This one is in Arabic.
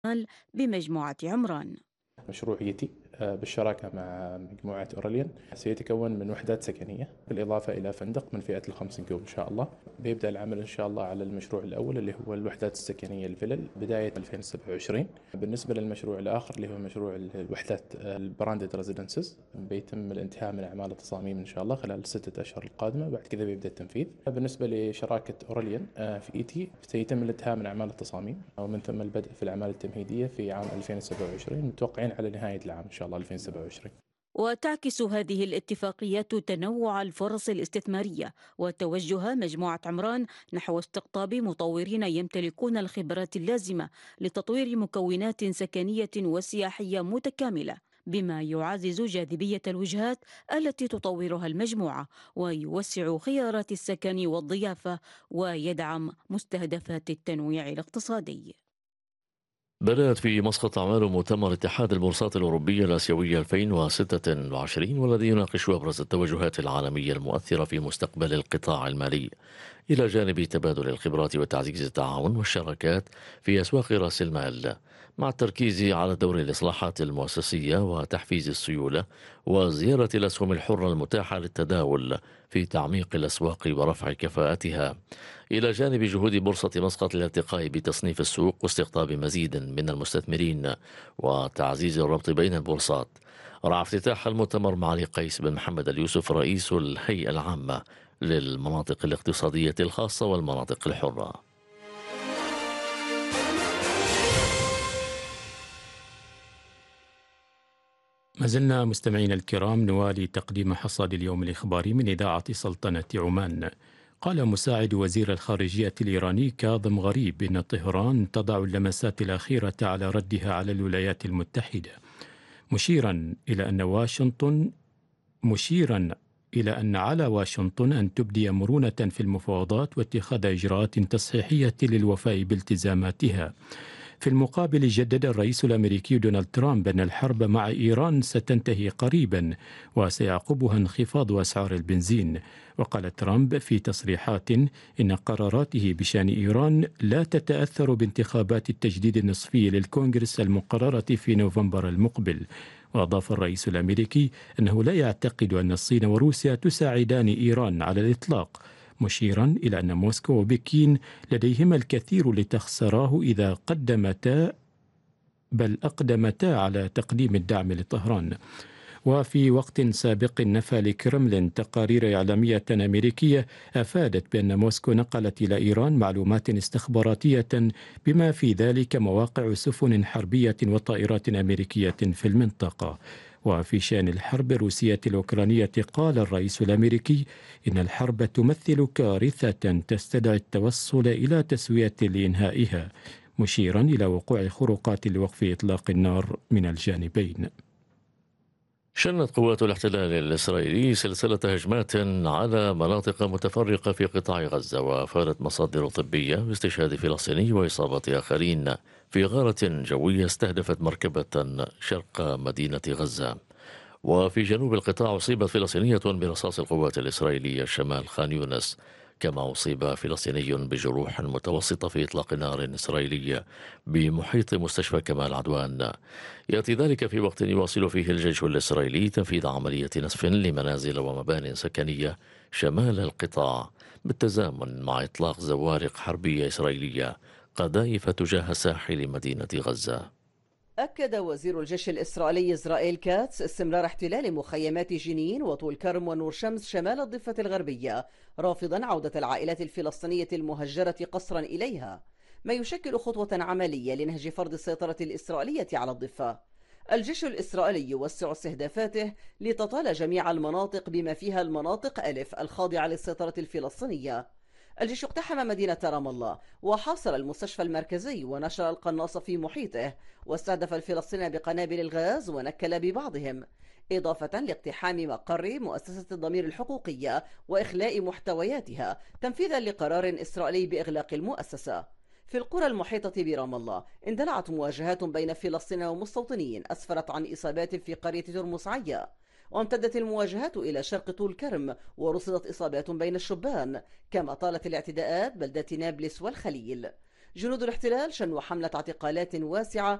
بمجموعة عمران. مشروع يتي بالشراكة مع مجموعة أوراليان سيتكون من وحدات سكنية بالإضافة إلى فندق من فئة ال50 كيوب إن شاء الله. بيبدأ العمل إن شاء الله على المشروع الأول اللي هو الوحدات السكنية الفلل بداية 2027. بالنسبة للمشروع الآخر اللي هو مشروع الوحدات البراندد ريزيدنسز بيتم الانتهاء من أعمال التصاميم إن شاء الله خلال 6 أشهر القادمة، بعد كذا بيبدأ التنفيذ. بالنسبة لشراكة أوراليان في إيتي سيتم الانتهاء من أعمال التصاميم ومن ثم البدء في الأعمال التمهيدية في عام 2027، متوقعين على نهاية العام إن شاء الله 2027. وتعكس هذه الاتفاقيات تنوع الفرص الاستثمارية وتوجه مجموعة عمران نحو استقطاب مطورين يمتلكون الخبرات اللازمة لتطوير مكونات سكنية وسياحية متكاملة، بما يعزز جاذبية الوجهات التي تطورها المجموعة ويوسع خيارات السكن والضيافة ويدعم مستهدفات التنويع الاقتصادي. بدأت في مسقط أعمال مؤتمر اتحاد البورصات الأوروبية الآسيوية 2026، والذي يناقش أبرز التوجهات العالمية المؤثرة في مستقبل القطاع المالي، إلى جانب تبادل الخبرات وتعزيز التعاون والشراكات في أسواق رأس المال، مع التركيز على دور الإصلاحات المؤسسية وتحفيز السيولة وزيادة الأسهم الحرة المتاحة للتداول في تعميق الأسواق ورفع كفاءتها، إلى جانب جهود بورصة مسقط للارتقاء بتصنيف السوق واستقطاب مزيد من المستثمرين وتعزيز الربط بين البورصات. رعى افتتاح المؤتمر معالي قيس بن محمد اليوسف رئيس الهيئة العامة للمناطق الاقتصادية الخاصة والمناطق الحرة. ما زلنا مستمعين الكرام نوالي تقديم حصاد اليوم الإخباري من إذاعة سلطنة عمان. قال مساعد وزير الخارجية الإيراني كاظم غريب إن طهران تضع اللمسات الأخيرة على ردها على الولايات المتحدة، مشيرا إلى أن على واشنطن أن تبدي مرونة في المفاوضات واتخاذ إجراءات تصحيحية للوفاء بالتزاماتها. في المقابل جدد الرئيس الأمريكي دونالد ترامب أن الحرب مع إيران ستنتهي قريبا وسيعقبها انخفاض أسعار البنزين. وقال ترامب في تصريحات إن قراراته بشأن إيران لا تتأثر بانتخابات التجديد النصفي للكونغرس المقررة في نوفمبر المقبل. وأضاف الرئيس الأمريكي أنه لا يعتقد أن الصين وروسيا تساعدان إيران على الإطلاق، مشيرا إلى أن موسكو وبكين لديهما الكثير لتخسراه إذا أقدمتا على تقديم الدعم لطهران. وفي وقت سابق نفى الكرملين تقارير إعلامية أمريكية أفادت بأن موسكو نقلت إلى إيران معلومات استخباراتية بما في ذلك مواقع سفن حربية وطائرات أمريكية في المنطقة. وفي شأن الحرب الروسية الأوكرانية قال الرئيس الأمريكي إن الحرب تمثل كارثة تستدعي التوصل إلى تسوية لإنهائها، مشيرا إلى وقوع خروقات لوقف إطلاق النار من الجانبين. شنت قوات الاحتلال الإسرائيلي سلسلة هجمات على مناطق متفرقة في قطاع غزة، وأفادت مصادر طبية باستشهاد فلسطيني وإصابة آخرين في غارة جوية استهدفت مركبة شرق مدينة غزة. وفي جنوب القطاع أصيبت فلسطينية برصاص القوات الإسرائيلية شمال خان يونس، كما أصيب فلسطيني بجروح متوسطة في إطلاق نار إسرائيلي بمحيط مستشفى كمال عدوان. يأتي ذلك في وقت يواصل فيه الجيش الإسرائيلي تنفيذ عملية نسف لمنازل ومبان سكنية شمال القطاع، بالتزامن مع إطلاق زوارق حربية إسرائيلية قذائف تجاه ساحل مدينة غزة. أكد وزير الجيش الإسرائيلي إسرائيل كاتس استمرار احتلال مخيمات جنين وطول كرم ونور شمس شمال الضفة الغربية، رافضا عودة العائلات الفلسطينية المهجرة قسرا إليها، ما يشكل خطوة عملية لنهج فرض السيطرة الإسرائيلية على الضفة. الجيش الإسرائيلي يوسع استهدافاته لتطال جميع المناطق بما فيها المناطق ألف الخاضعة للسيطرة الفلسطينية. الجيش اقتحم مدينة رام الله وحاصر المستشفى المركزي ونشر القناص في محيطه، واستهدف الفلسطينيين بقنابل الغاز ونكل ببعضهم، إضافة لاقتحام مقر مؤسسة الضمير الحقوقية وإخلاء محتوياتها تنفيذا لقرار إسرائيلي بإغلاق المؤسسة. في القرى المحيطة برام الله اندلعت مواجهات بين فلسطين ومستوطنين أسفرت عن إصابات في قرية ترمس عيا، وامتدت المواجهات إلى شرق طول كرم ورصدت إصابات بين الشبان، كما طالت الاعتداءات بلدة نابلس والخليل. جنود الاحتلال شنوا حملة اعتقالات واسعة